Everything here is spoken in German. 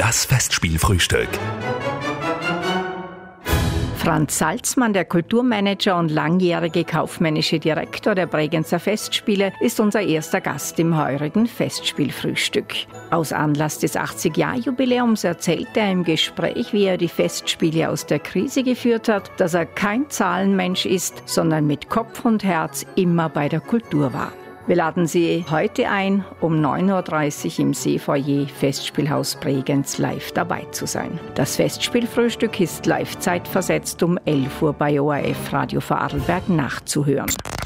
Das Festspielfrühstück. Franz Salzmann, der Kulturmanager und langjährige kaufmännische Direktor der Bregenzer Festspiele, ist unser erster Gast im heurigen Festspielfrühstück. Aus Anlass des 80-Jahr-Jubiläums erzählt er im Gespräch, wie er die Festspiele aus der Krise geführt hat, dass er kein Zahlenmensch ist, sondern mit Kopf und Herz immer bei der Kultur war. Wir laden Sie heute ein, um 9.30 Uhr im Seefoyer Festspielhaus Bregenz live dabei zu sein. Das Festspielfrühstück ist live zeitversetzt um 11 Uhr bei ORF Radio Vorarlberg nachzuhören.